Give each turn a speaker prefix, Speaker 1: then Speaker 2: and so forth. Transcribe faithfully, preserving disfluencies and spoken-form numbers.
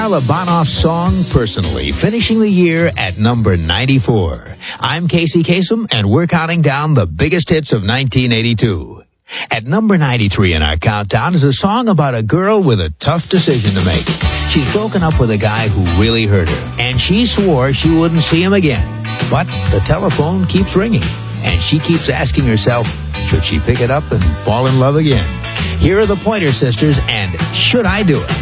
Speaker 1: Carla Bonoff's song, Personally, finishing the year at number ninety-four. I'm Casey Kasem, and we're counting down the biggest hits of nineteen eighty-two. At number ninety-three in our countdown is a song about a girl with a tough decision to make. She's broken up with a guy who really hurt her, and she swore she wouldn't see him again. But the telephone keeps ringing, and she keeps asking herself, should she pick it up and fall in love again? Here are the Pointer Sisters and Should I Do It?